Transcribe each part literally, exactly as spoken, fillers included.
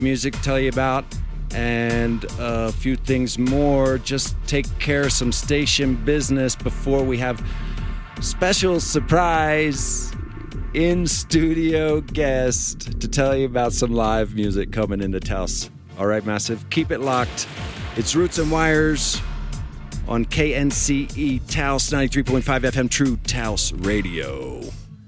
music to tell you about, and a few things more. Just take care of some station business before we have special surprise in-studio guest to tell you about some live music coming into Taos. All right, Massive, keep it locked. It's Roots and Wires on K N C E Taos ninety-three point five F M True Taos Radio.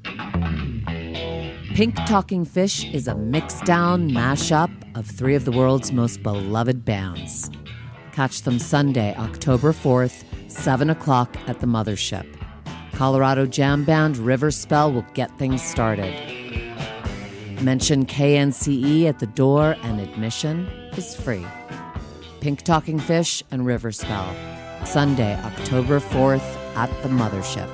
Pink Talking Fish is a mixed-down mashup of three of the world's most beloved bands. Catch them Sunday, October fourth, seven o'clock at the Mothership. Colorado jam band River Spell will get things started. Mention K N C E at the door and admission is free. Pink Talking Fish and River Spell, Sunday, October fourth at the Mothership.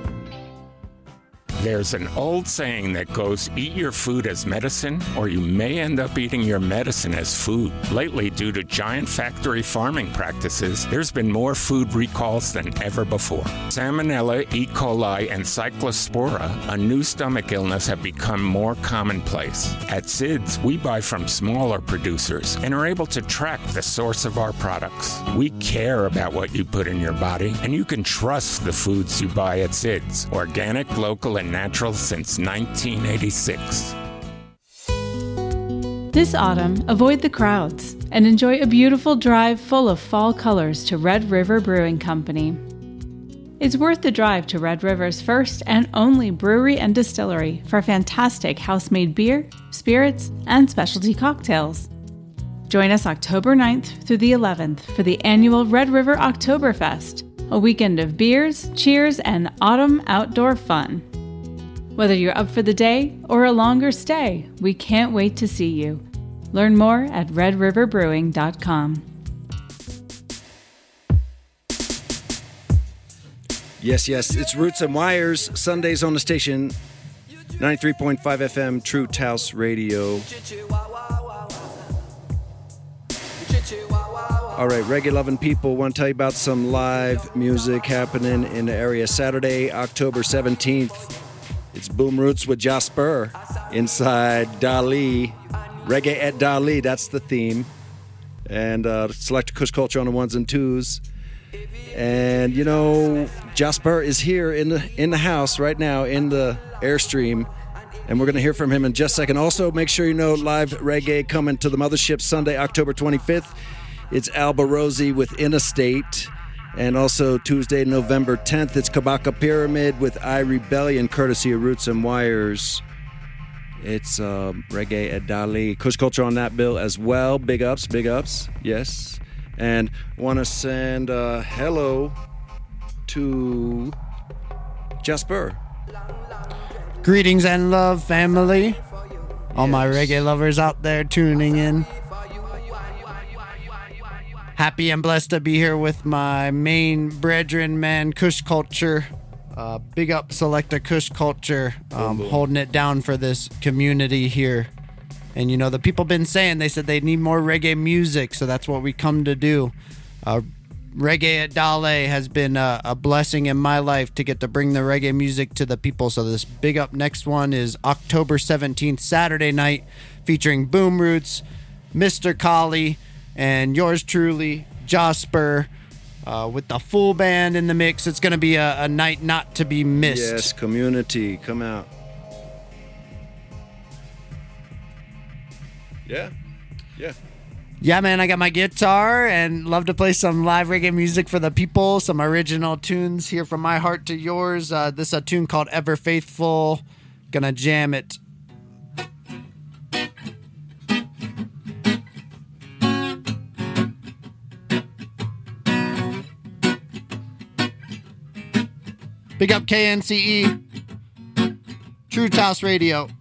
There's an old saying that goes, eat your food as medicine, or you may end up eating your medicine as food. Lately, due to giant factory farming practices, there's been more food recalls than ever before. Salmonella, E. coli, and Cyclospora, a new stomach illness, have become more commonplace. At S I D S, we buy from smaller producers and are able to track the source of our products. We care about what you put in your body, and you can trust the foods you buy at S I D S. Organic, local, and natural since nineteen eighty-six. This autumn, avoid the crowds and enjoy a beautiful drive full of fall colors to Red River Brewing Company. It's worth the drive to Red River's first and only brewery and distillery for fantastic house-made beer, spirits, and specialty cocktails. Join us October ninth through the eleventh for the annual Red River Oktoberfest, a weekend of beers, cheers, and autumn outdoor fun. Whether you're up for the day or a longer stay, we can't wait to see you. Learn more at red river brewing dot com. Yes, yes, it's Roots and Wires, Sundays on the station, ninety-three point five F M, True Taos Radio. All right, reggae-loving people, want to tell you about some live music happening in the area. Saturday, October seventeenth, it's Boom Roots with Jasper inside Dali. Reggae at Dali, that's the theme. And uh, select Kush Culture on the ones and twos. And, you know, Jasper is here in the in the house right now, in the Airstream. And we're going to hear from him in just a second. Also, make sure you know live reggae coming to the Mothership Sunday, October twenty-fifth. It's Alba Rosie with Interstate. And also Tuesday, November tenth, it's Kabaka Pyramid with I Rebellion, courtesy of Roots and Wires. It's uh, reggae at Dali. Kush Culture on that bill as well. Big ups, big ups, yes. And want to send uh, hello to Jasper. Greetings and love, family. All Yes. my reggae lovers out there tuning in. Happy and blessed to be here with my main brethren, man, Kush Culture. Uh, big up Selecta Kush Culture, um, holding it down for this community here. And, you know, the people been saying, they said they need more reggae music, so that's what we come to do. Uh, reggae at Dale has been a, a blessing in my life to get to bring the reggae music to the people. So this big up next one is October seventeenth, Saturday night, featuring Boom Roots, Mister Collie, and yours truly, Jasper, uh, with the full band in the mix. It's going to be a, a night not to be missed. Yes, community, come out. Yeah, yeah. Yeah, man, I got my guitar and love to play some live reggae music for the people. Some original tunes here from my heart to yours. Uh, this is a tune called Ever Faithful. Gonna jam it. Big up K N C E, True Taos Radio.